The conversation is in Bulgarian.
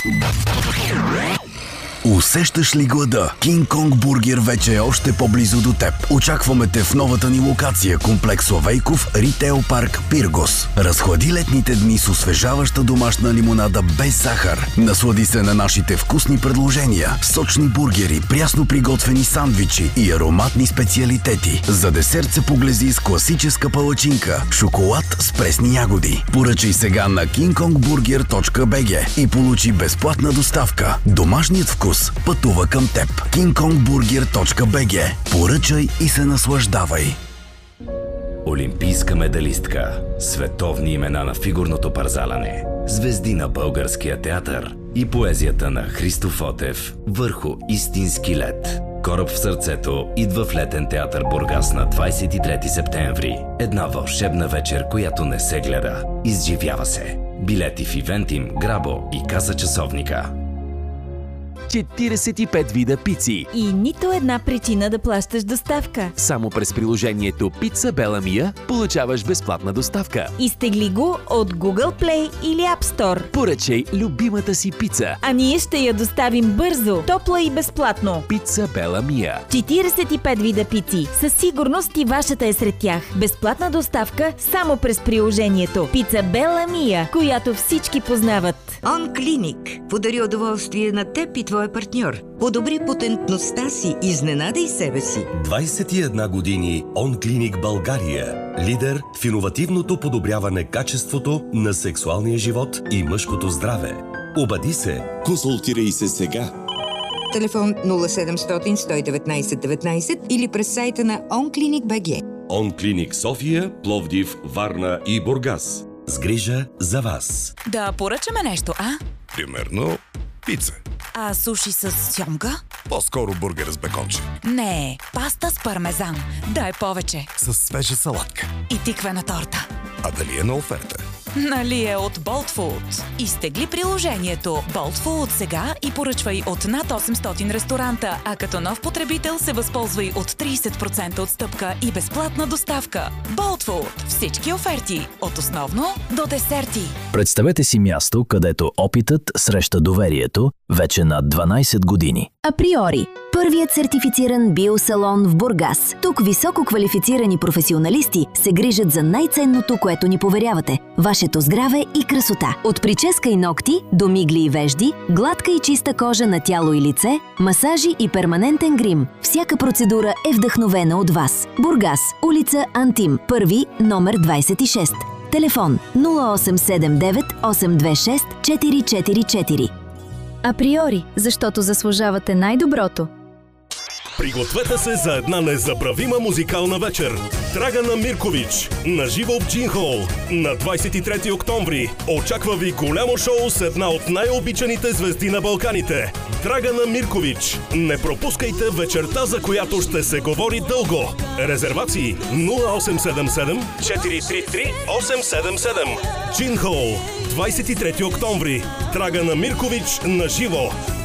Усещаш ли глада? Кинг Конг Бургер вече е още по-близо до теб. Очакваме те в новата ни локация, комплекс Славейков, Ритейл парк Пиргос. Разхлади летните дни с освежаваща домашна лимонада без захар. Наслади се на нашите вкусни предложения, сочни бургери, прясно приготвени сандвичи и ароматни специалитети. За десерт се поглези с класическа палачинка, шоколад с пресни ягоди. Поръчай сега на kingkongburger.bg и получи безплатна доставка. Домашният вкус пътува към теб. kingkongburger.bg. Поръчай и се наслаждавай. Олимпийска медалистка, световни имена на фигурното парзаляне, звезди на българския театър и поезията на Христо Фотев върху истински лед. Кораб в сърцето идва в летен театър Бургас на 23 септември. Една вълшебна вечер, която не се гледа. Изживява се. Билети в Ивентим, Грабо и Каса часовника. 45 вида пици. И нито една причина да плащаш доставка. Само през приложението Pizza Bella Mia получаваш безплатна доставка. Изтегли го от Google Play или App Store. Поръчай любимата си пица. А ние ще я доставим бързо, топла и безплатно. Pizza Bella Mia. 45 вида пици. Със сигурност и вашата е сред тях. Безплатна доставка само през приложението Pizza Bella Mia, която всички познават. OnClinic подари удоволствие на теб и твоя партньор. Подобри потентността си, изненадай себе си. 21 години OnClinic България. Лидер в иновативното подобряване качеството на сексуалния живот и мъжкото здраве. Обади се. Консултирай се сега. Телефон 0700 119 19 или през сайта на OnClinic BG. OnClinic София, Пловдив, Варна и Бургас. С грижа за вас. Да поръчаме нещо, а? Примерно пица. А суши с сьомга? По-скоро бургер с беконче. Не, паста с пармезан. Дай повече. С свежа салатка. И тиквена торта. А дали е на оферта? Нали е от Bolt Food. Изтегли приложението Bolt Food сега и поръчвай от над 800 ресторанта, а като нов потребител се възползвай от 30% отстъпка и безплатна доставка. Bolt Food. Всички оферти. От основно до десерти. Представете си място, където опитът среща доверието вече над 12 години. Априори. Първият сертифициран биосалон в Бургас. Тук високо квалифицирани професионалисти се грижат за най-ценното, което ни поверявате – вашето здраве и красота. От прическа и ногти до мигли и вежди, гладка и чиста кожа на тяло и лице, масажи и перманентен грим. Всяка процедура е вдъхновена от вас. Бургас, улица Антим, първи, номер 26. Телефон 0879 826 444. Априори, защото заслужавате най-доброто. Пригответе се за една незабравима музикална вечер. Драгана Миркович на живо в Джин Хол на 23 октомври. Очаква ви голямо шоу с една от най-обичаните звезди на Балканите. Драгана Миркович. Не пропускайте вечерта, за която ще се говори дълго. Резервации 0877 433 877. Джин Хол, 23 октомври. Драгана Миркович на живо.